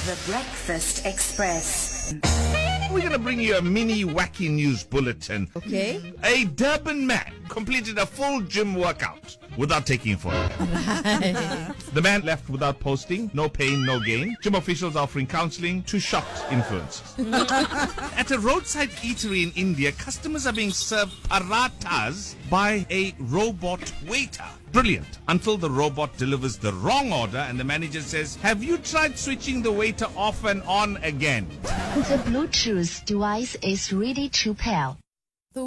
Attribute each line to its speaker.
Speaker 1: The Breakfast Express.
Speaker 2: We're going to bring you a mini wacky news bulletin.
Speaker 3: Okay.
Speaker 2: A Durban man completed a full gym workout without taking a photo. The man left without posting. No pain, no gain. Gym officials offering counseling to shocked influencers. At a roadside eatery in India, customers are being served parathas by a robot waiter. Brilliant. Until the robot delivers the wrong order and the manager says, "Have you tried switching the waiter off and on again?"
Speaker 4: The Bluetooth device is ready to pair.